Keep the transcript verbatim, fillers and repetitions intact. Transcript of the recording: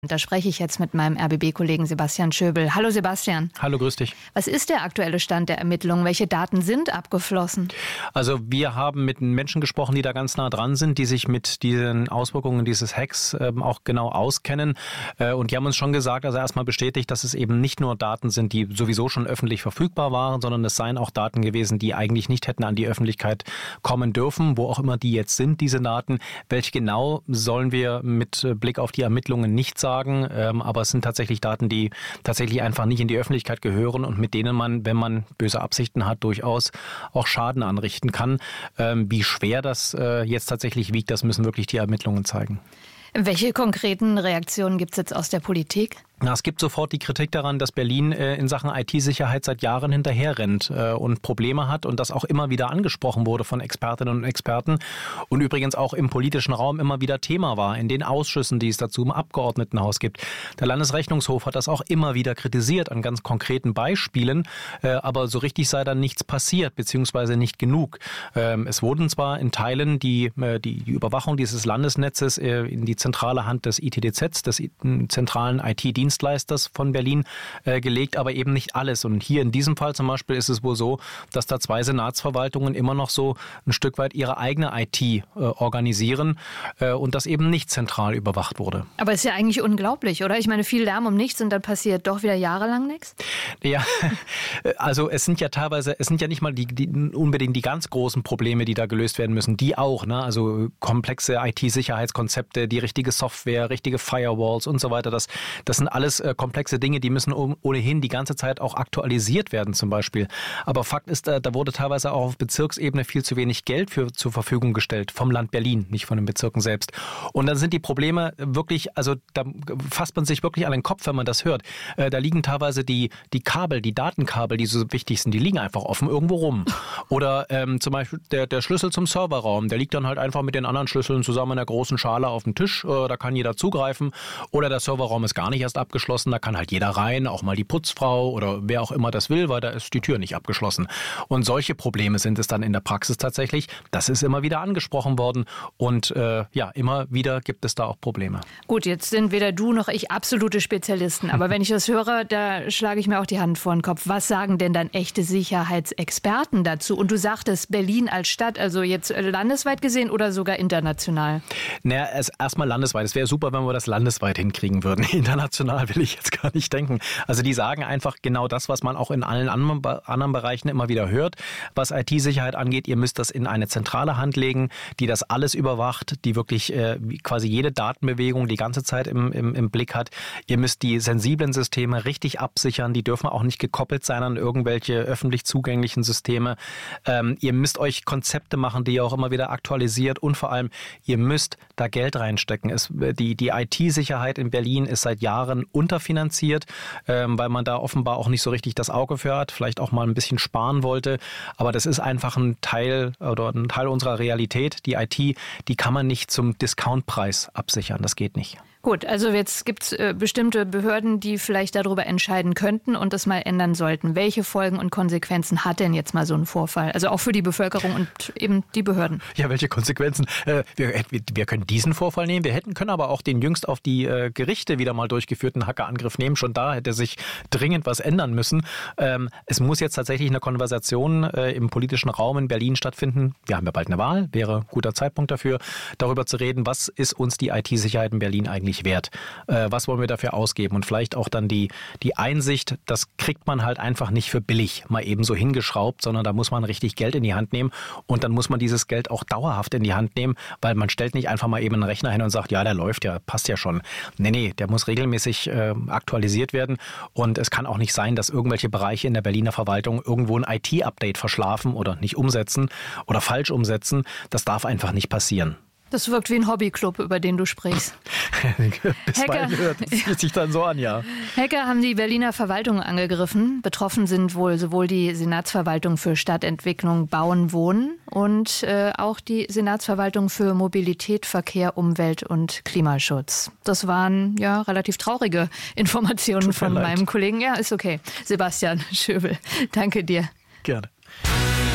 Da spreche ich jetzt mit meinem R B B-Kollegen Sebastian Schöbel. Hallo Sebastian. Hallo, grüß dich. Was ist der aktuelle Stand der Ermittlungen? Welche Daten sind abgeflossen? Also wir haben mit Menschen gesprochen, die da ganz nah dran sind, die sich mit diesen Auswirkungen dieses Hacks äh, auch genau auskennen. Äh, und die haben uns schon gesagt, also erstmal bestätigt, dass es eben nicht nur Daten sind, die sowieso schon öffentlich verfügbar waren, sondern es seien auch Daten gewesen, die eigentlich nicht hätten an die Öffentlichkeit kommen dürfen, wo auch immer die jetzt sind, diese Daten. Welche genau, sollen wir mit Blick auf die Ermittlungen nicht sagen. Sagen, ähm, aber es sind tatsächlich Daten, die tatsächlich einfach nicht in die Öffentlichkeit gehören und mit denen man, wenn man böse Absichten hat, durchaus auch Schaden anrichten kann. Ähm, wie schwer das äh, jetzt tatsächlich wiegt, das müssen wirklich die Ermittlungen zeigen. Welche konkreten Reaktionen gibt es jetzt aus der Politik? Na, es gibt sofort die Kritik daran, dass Berlin äh, in Sachen I T-Sicherheit seit Jahren hinterherrennt äh, und Probleme hat und das auch immer wieder angesprochen wurde von Expertinnen und Experten und übrigens auch im politischen Raum immer wieder Thema war, in den Ausschüssen, die es dazu im Abgeordnetenhaus gibt. Der Landesrechnungshof hat das auch immer wieder kritisiert an ganz konkreten Beispielen, äh, aber so richtig sei dann nichts passiert, beziehungsweise nicht genug. Ähm, es wurden zwar in Teilen die, äh, die, die Überwachung dieses Landesnetzes äh, in die zentrale Hand des I T D Z, des zentralen I T-Dienstleisters, Dienstleisters von Berlin äh, gelegt, aber eben nicht alles. Und hier in diesem Fall zum Beispiel ist es wohl so, dass da zwei Senatsverwaltungen immer noch so ein Stück weit ihre eigene I T äh, organisieren äh, und das eben nicht zentral überwacht wurde. Aber ist ja eigentlich unglaublich, oder? Ich meine, viel Lärm um nichts und dann passiert doch wieder jahrelang nichts? Ja, also es sind ja teilweise, es sind ja nicht mal die, die, unbedingt die ganz großen Probleme, die da gelöst werden müssen. Die auch, ne? Also komplexe I T-Sicherheitskonzepte, die richtige Software, richtige Firewalls und so weiter. Das, das sind alles äh, komplexe Dinge, die müssen ohnehin die ganze Zeit auch aktualisiert werden zum Beispiel. Aber Fakt ist, äh, da wurde teilweise auch auf Bezirksebene viel zu wenig Geld für zur Verfügung gestellt vom Land Berlin, nicht von den Bezirken selbst. Und dann sind die Probleme wirklich, also da fasst man sich wirklich an den Kopf, wenn man das hört. Äh, da liegen teilweise die, die Kabel, die Datenkabel, die so wichtig sind, die liegen einfach offen irgendwo rum. Oder ähm, zum Beispiel der, der Schlüssel zum Serverraum, der liegt dann halt einfach mit den anderen Schlüsseln zusammen in einer großen Schale auf dem Tisch. Äh, da kann jeder zugreifen. Oder der Serverraum ist gar nicht erst abgeschlossen, da kann halt jeder rein, auch mal die Putzfrau oder wer auch immer das will, weil da ist die Tür nicht abgeschlossen. Und solche Probleme sind es dann in der Praxis tatsächlich. Das ist immer wieder angesprochen worden und äh, ja, immer wieder gibt es da auch Probleme. Gut, jetzt sind weder du noch ich absolute Spezialisten, aber wenn ich das höre, da schlage ich mir auch die Hand vor den Kopf. Was sagen denn dann echte Sicherheitsexperten dazu? Und du sagtest Berlin als Stadt, also jetzt landesweit gesehen oder sogar international? Naja, erstmal landesweit. Es wäre super, wenn wir das landesweit hinkriegen würden. International will ich jetzt gar nicht denken. Also die sagen einfach genau das, was man auch in allen anderen Bereichen immer wieder hört. Was I T-Sicherheit angeht, ihr müsst das in eine zentrale Hand legen, die das alles überwacht, die wirklich äh, quasi jede Datenbewegung die ganze Zeit im, im, im Blick hat. Ihr müsst die sensiblen Systeme richtig absichern. Die dürfen auch nicht gekoppelt sein an irgendwelche öffentlich zugänglichen Systeme. Ähm, ihr müsst euch Konzepte machen, die ihr auch immer wieder aktualisiert und vor allem, ihr müsst da Geld reinstecken. Es, die, die I T-Sicherheit in Berlin ist seit Jahren unterfinanziert, ähm, weil man da offenbar auch nicht so richtig das Auge für hat, vielleicht auch mal ein bisschen sparen wollte. Aber das ist einfach ein Teil oder ein Teil unserer Realität. Die I T, die kann man nicht zum Discountpreis absichern. Das geht nicht. Gut, also jetzt gibt es äh, bestimmte Behörden, die vielleicht darüber entscheiden könnten und das mal ändern sollten. Welche Folgen und Konsequenzen hat denn jetzt mal so ein Vorfall? Also auch für die Bevölkerung und eben die Behörden. Ja, welche Konsequenzen? Äh, wir, wir können diesen Vorfall nehmen, wir hätten können aber auch den jüngst auf die äh, Gerichte wieder mal durchgeführten Hackerangriff nehmen. Schon da hätte sich dringend was ändern müssen. Ähm, es muss jetzt tatsächlich eine Konversation äh, im politischen Raum in Berlin stattfinden. Wir haben ja bald eine Wahl, wäre ein guter Zeitpunkt dafür, darüber zu reden, was ist uns die I T-Sicherheit in Berlin eigentlich wert. Äh, was wollen wir dafür ausgeben? Und vielleicht auch dann die, die Einsicht, das kriegt man halt einfach nicht für billig mal eben so hingeschraubt, sondern da muss man richtig Geld in die Hand nehmen und dann muss man dieses Geld auch dauerhaft in die Hand nehmen, weil man stellt nicht einfach mal eben einen Rechner hin und sagt, ja, der läuft ja, passt ja schon. Nee, nee, der muss regelmäßig äh, aktualisiert werden und es kann auch nicht sein, dass irgendwelche Bereiche in der Berliner Verwaltung irgendwo ein I T-Update verschlafen oder nicht umsetzen oder falsch umsetzen. Das darf einfach nicht passieren. Das wirkt wie ein Hobbyclub, über den du sprichst. Bisweilen hört es fühlt sich dann so an, ja. Hacker haben die Berliner Verwaltung angegriffen. Betroffen sind wohl sowohl die Senatsverwaltung für Stadtentwicklung, Bauen, Wohnen und äh, auch die Senatsverwaltung für Mobilität, Verkehr, Umwelt und Klimaschutz. Das waren ja relativ traurige Informationen von meinem Kollegen. Ja, ist okay. Sebastian Schöbel, danke dir. Gerne.